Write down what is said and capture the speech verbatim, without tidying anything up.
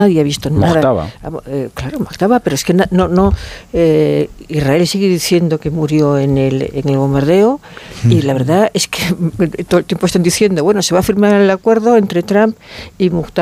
Nadie ha visto nada. Mojtaba. Eh, claro, Mojtaba, pero es que no, no eh, Israel sigue diciendo que murió en el, en el bombardeo mm. y la verdad es que todo el tiempo están diciendo, bueno, se va a firmar el acuerdo entre Trump y Mojtaba.